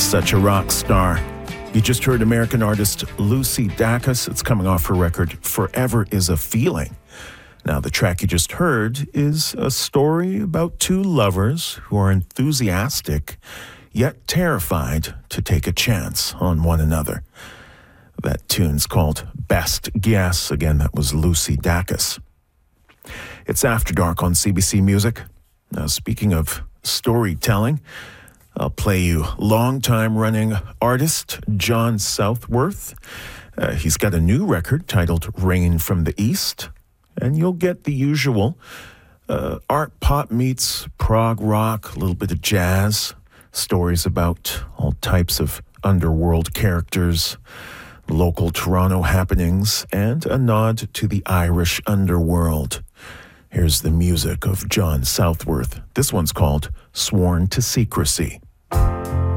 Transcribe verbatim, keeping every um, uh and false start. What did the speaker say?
Such a rock star. You just heard American artist Lucy Dacus. It's coming off her record, Forever is a Feeling. Now, the track you just heard is a story about two lovers who are enthusiastic, yet terrified to take a chance on one another. That tune's called Best Guess. Again, that was Lucy Dacus. It's After Dark on C B C Music. Now, speaking of storytelling, I'll play you long-time running artist John Southworth. Uh, he's got a new record titled Rain from the East, and you'll get the usual uh, art pop meets prog rock, a little bit of jazz, stories about all types of underworld characters, local Toronto happenings, and a nod to the Irish underworld. Here's the music of John Southworth. This one's called Sworn to Secrecy.